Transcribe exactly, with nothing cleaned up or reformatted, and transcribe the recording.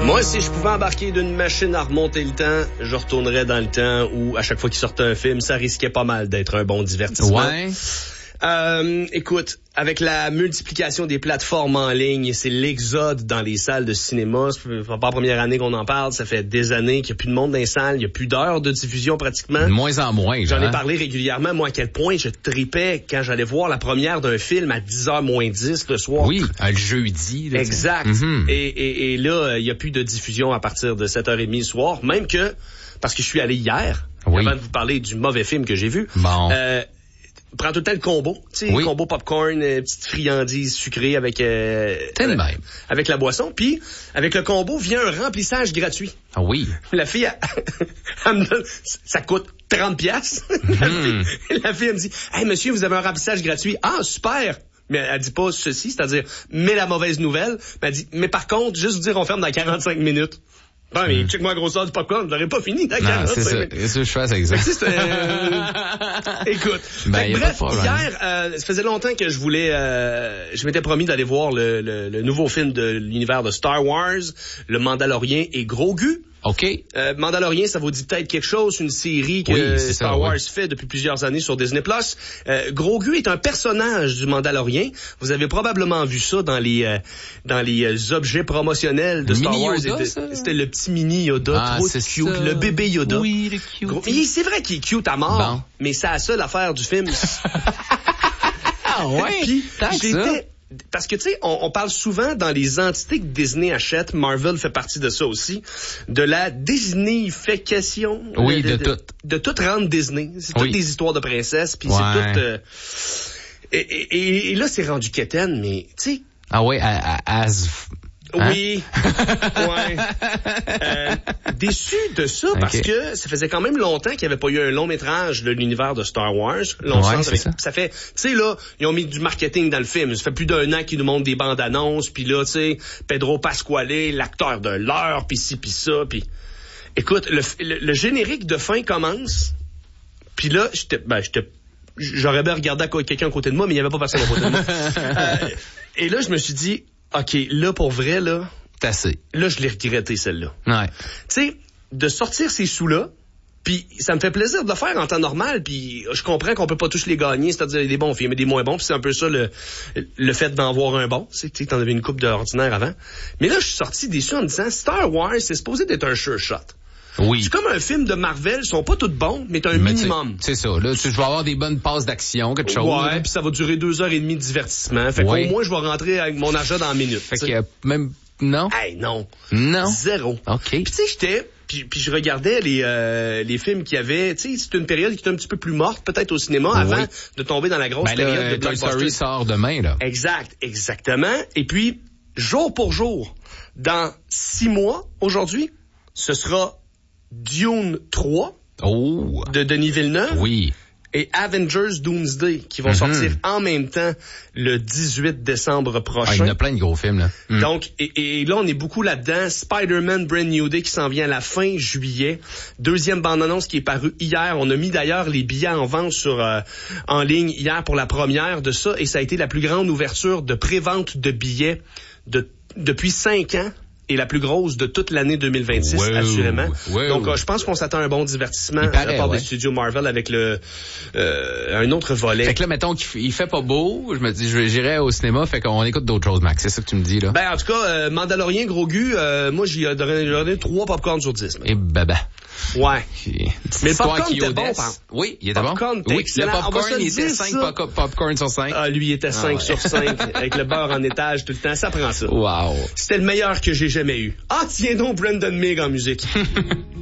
Moi, si je pouvais embarquer d'une machine à remonter le temps, je retournerais dans le temps où, à chaque fois qu'il sortait un film, ça risquait pas mal d'être un bon divertissement. Ouais. Euh, écoute, avec la multiplication des plateformes en ligne, c'est l'exode dans les salles de cinéma. C'est pas la première année qu'on en parle. Ça fait des années qu'il n'y a plus de monde dans les salles. Il n'y a plus d'heures de diffusion pratiquement. De moins en moins. J'en ai hein? parlé régulièrement, moi, à quel point je tripais quand j'allais voir la première d'un film à dix heures moins dix le soir. Oui, un jeudi. Là, exact. Mm-hmm. Et, et, et là, il n'y a plus de diffusion à partir de sept heures trente le soir. Même que, parce que je suis allé hier, oui. avant de vous parler du mauvais film que j'ai vu, bon. euh, prends tout le temps le combo, tu sais, oui. combo popcorn, euh, petite friandise sucrée avec euh, euh, avec, avec la boisson. Puis avec le combo vient un remplissage gratuit. Ah oui. La fille, elle, elle me donne, ça coûte trente piastres. Mm. la, fille, la fille elle me dit, hey monsieur, vous avez un remplissage gratuit. Ah super. Mais elle dit pas ceci, c'est-à-dire, mais la mauvaise nouvelle. Mais elle dit, mais par contre, juste vous dire, on ferme dans quarante-cinq minutes. Ben, mais check-moi la grosseur du popcorn, je l'aurais pas fini dans quarante-cinq c'est ça. minutes. C'est ça que je fais, c'est exact. C'est, euh... Écoute, ben, bref, hier, euh, ça faisait longtemps que je voulais, euh, je m'étais promis d'aller voir le, le, le nouveau film de l'univers de Star Wars, Le Mandalorien et Grogu. OK. Euh, Mandalorien, ça vous dit peut-être quelque chose, une série que oui, Star ça, Wars oui. fait depuis plusieurs années sur Disney plus. Euh, Grogu est un personnage du Mandalorien. Vous avez probablement vu ça dans les euh, dans les euh, objets promotionnels de le Star mini Wars. Yoda, de, ça? C'était le petit mini Yoda, ah, trop c'est cute, ça. le bébé Yoda. Oui, le cute. Gros, c'est vrai qu'il est cute à mort, bon. mais c'est la seule affaire du film. ah ouais. Puis, tant que ça. Parce que, tu sais, on, on parle souvent dans les entités que Disney achète, Marvel fait partie de ça aussi, de la Disneyfication. Oui, de, de, de tout. De tout rendre Disney. C'est oui. toutes des histoires de princesses, puis ouais. c'est tout... Euh, et, et, et là, c'est rendu quétaine, mais, tu sais... Ah ouais, à, à, as... Hein? Oui, ouais. Euh, déçu de ça okay. parce que ça faisait quand même longtemps qu'il n'y avait pas eu un long métrage de l'univers de Star Wars. Long ouais, sens avec, ça. ça fait, tu sais là, ils ont mis du marketing dans le film. Ça fait plus d'un an qu'ils nous montrent des bandes annonces, puis là, tu sais, Pedro Pasquale, l'acteur de l'heure, puis ci, puis ça, puis écoute, le, le, le générique de fin commence, puis là, j'étais, ben, j'étais, j'aurais bien regardé à quelqu'un à côté de moi, mais il n'y avait pas personne à côté de moi. euh, et là, je me suis dit, OK, là, pour vrai, là... T'as assez. Là, je l'ai regretté, celle-là. Ouais. Tu sais, de sortir ces sous-là, puis ça me fait plaisir de le faire en temps normal, puis je comprends qu'on peut pas tous les gagner, c'est-à-dire des bons films et des moins bons, puis c'est un peu ça le le fait d'en voir un bon. Tu sais, t'en avais une coupe d'ordinaire avant. Mais là, je suis sorti déçu en me disant, Star Wars, c'est supposé d'être un sure shot. Oui. C'est comme un film de Marvel, ils sont pas tous bons, mais t'as un mais minimum. C'est ça. Là, tu, je vais avoir des bonnes passes d'action, quelque chose. Ouais, puis ça va durer deux heures et demie de divertissement. Fait ouais. qu'au moins, je vais rentrer avec mon argent dans la minute. Fait que même... Non? Hey, non. Non? Zéro. OK. Puis tu sais, j'étais... Puis, puis je regardais les euh, les films qu'il y avait. Tu sais, c'est une période qui était un petit peu plus morte, peut-être au cinéma, oui. avant de tomber dans la grosse ben période là, de blockbuster. Toy Story sort demain, là. Exact, exactement. Et puis, jour pour jour, dans six mois, aujourd'hui, ce sera... Dune trois oh. de Denis Villeneuve oui. et Avengers Doomsday qui vont mm-hmm. sortir en même temps le dix-huit décembre prochain. Ah, il y en a plein de gros films là. Mm. Donc et, et là on est beaucoup là-dedans. Spider-Man Brand New Day qui s'en vient à la fin juillet. Deuxième bande-annonce qui est parue hier. On a mis d'ailleurs les billets en vente sur euh, en ligne hier pour la première de ça et ça a été la plus grande ouverture de pré-vente de billets de depuis cinq ans. Et la plus grosse de toute l'année deux mille vingt-six, wow. assurément. Wow. Donc, euh, je pense qu'on s'attend à un bon divertissement paraît, de la part ouais. des studios Marvel avec le euh, un autre volet. Fait que là, mettons qu'il il fait pas beau, je me dis, j'irai au cinéma, fait qu'on écoute d'autres choses, Max. C'est ça que tu me dis, là? Ben, en tout cas, euh, Mandalorien, Grogu, euh, moi, j'y ai donné, donné trois popcorn sur dix. Et baba. Ouais. Puis, mais le popcorn était bon, par... Oui, il était popcorn bon. Oui, excellent. le popcorn, il était cinq pop- popcorn sur cinq. Ah, lui, il était cinq ah, ouais. sur cinq, avec le beurre en étage tout le temps. Ça prend ça. Wow. C'était le meilleur que j'ai jamais eu. Ah, tiens donc Brendan Mig en musique.